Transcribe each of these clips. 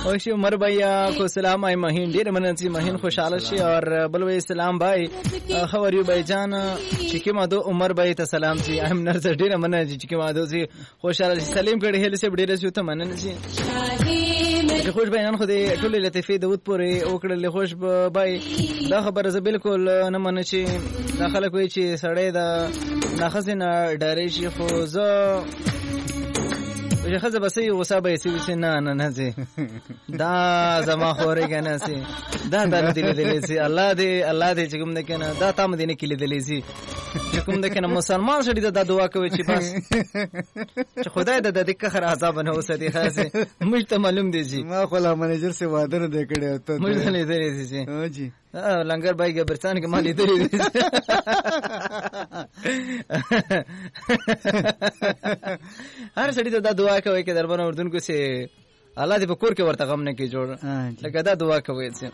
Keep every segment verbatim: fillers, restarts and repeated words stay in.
وشي عمر भैया को सलाम आई महीन ډیر مننه महीन خوشاله شي और بلوي سلام भाई خبر یو भाईजान چې کما دو عمر भाई ته سلام سي هم نر ډیر مننه چې کما دو سي خوشاله سلام کړي هله سي ډیر سي ته مننه سي چې خوش به نن خو دې ټول لطیفه دود پورې وکړل خوش به دا خبره زه بالکل نه منم چې داخله کوي چې سړی دا ناخزنه ډارې شي خو زه وجه خزه بسې غصه به سي نه نه نه سي دا زما خورې کنه سي دا د دې دې سي الله دې الله دې چې کوم دې کنه دا تام دې نه کلی دې سي چې کوم دې کنه مسلمان شړي دا دعا کوي چې بس چې خدای دې د دې قهر عذاب نه وسدي خاصه مش ته معلوم دي سي ما خو لا منیجر سے وعده نه دې کړی ته مش نه دې سي ها جی لنگر भाई गबरस्तान के माली दे हर सड़ी तो दा दुआ कोई के दरबार उर्दून को से अल्लाह दे बकोर के वर्ता गम ने की जोड़ लगा दा दुआ कोई से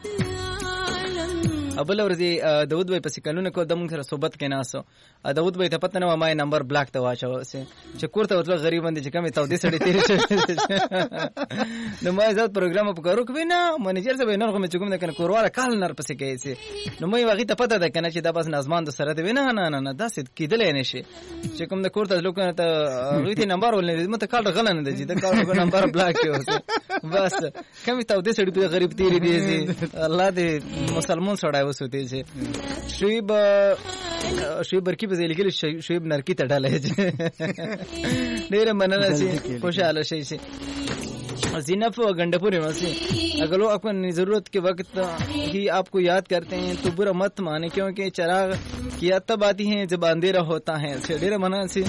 ابل ورځي داود भाई پسې کلونه کو دمون سره صحبت کې ناسو داود भाई ته پته نه ما نمبر بلاک ته واچو سي چې کوړه وتل غریب باندې چې کمه تاودي سړی تیرې شه نو ما زاد پروګرام په کارو کې نه منیجر ته نه کوم چې کوم نه کنه کورواله کال نر پسې کوي سي نو مې واغې ته پته ده کنه چې دا بس نظمان د سره دی نه نه نه دا سید کېدل نه شي چې کوم د کوړه لوکونه ته غوتی نمبر ولې مته کال غلنه دی چې دا کال نمبر بلاک کړو بس کمه تاودي سړی په غریب تیرې دی سي الله دې مسلمان سړی وسوتی چې شیب شیب برکی په ځای کې شیب نرکی ته ډالې ډېر مننه سي خوشاله شي سي زینف गंडापुर में अगर लोग अपनी जरूरत के वक्त ही आपको याद करते हैं तो बुरा मत माने क्योंकि चिराग की याद तब आती है जब अंधेरा होता है ډېر مننه سي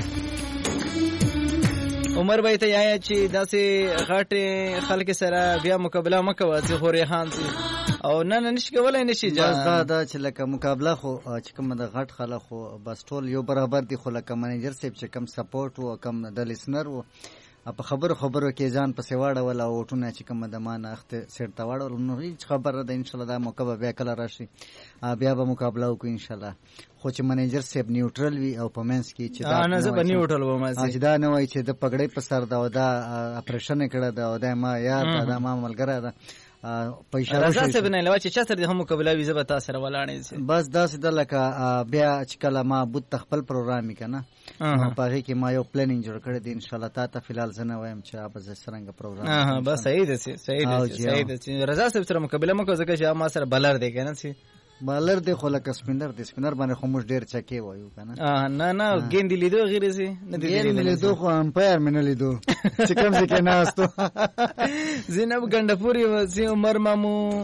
عمر भाई ته یا چې داسې غاټه خلک سره بیا مقابله مکوه چې خو ریحان سي او نه نه نشي کولای نشي بس دا دا چې لکه مقابله خو چې کوم د غټ خلک خو بس ټول یو برابر دي خو لکه منیجر صاحب چې کم سپورټ او کم د لیسنر او په خبرو خبرو کې ځان پسې واړه ولا او ټونه چې کوم د مان اخته سیټ تا واړه نو هیڅ خبره ده ان شاء الله دا موقع بیا کله راشي بیا به مقابله وکړو ان شاء الله خو چې منیجر صاحب نیوټرل وي او پمنس کې چې دا نه زه به نیوټرل وم چې دا نه وای چې د پګړې په سر دا او دا اپریشن کړه دا او دا ما یاد دا ما ملګری دا پیسې راځه څه بنه لوا چې چا سره هم مقابله وي زه به تاسو سره ولاړې سي بس دا سید لکه بیا چې کله ما بوت تخپل پروګرام کنه په هغه کې ما یو پلانینګ جوړ کړی دی ان شاء الله تا ته فلحال زنه وایم چې اب زه څنګه پروګرام ها بس صحیح ده صحیح ده صحیح ده رضا صاحب سره مقابله مکو ځکه چې ما سره بلر دی کنه سي بالر دی خو لکه سپینر دی سپینر باندې خو موږ ډیر چکه وایو کنه نه نه ګیند لیدو غیر سي نه دی لیدو خو امپایر مې نه لیدو چې کوم ځای کې ناستو زینب ګنڈاپوري وسی عمر مامو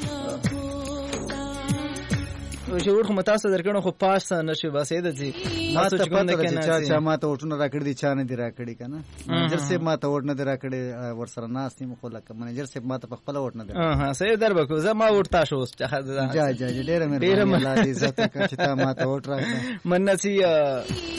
شعور خو متاسو درکړو خو پاس نشي باسه د دي ما ته پته چې چا چا ما ته وټونه راکړي دي چا نه دي راکړي کنه منیجر صاحب ما ته وټ نه دي راکړي ور سره ناس نیم خو لکه منیجر صاحب ما ته په خپل وټ نه دي ها صحیح در بکو زه ما وټ تاسو جا جا ډېر مهرباني الله دې عزت وکړي چې تا ما ته وټ راکړي مننه سي